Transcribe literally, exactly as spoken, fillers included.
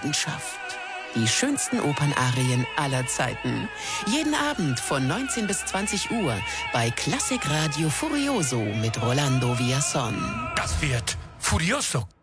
Leidenschaft. Die schönsten Opernarien aller Zeiten. Jeden Abend von neunzehn bis zwanzig Uhr bei Klassikradio Furioso mit Rolando Villazón. Das wird Furioso.